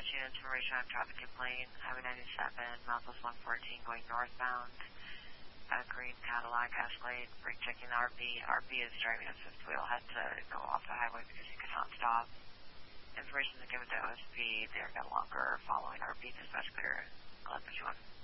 dispatch unit information on traffic complaint, Highway 97, Southwest 114 going northbound, green Cadillac Escalade, brake checking the RP. RP is driving a fifth wheel, had to go off the highway because he could not stop. Information is given to OSP. They are no longer following RP dispatch clear. 1151.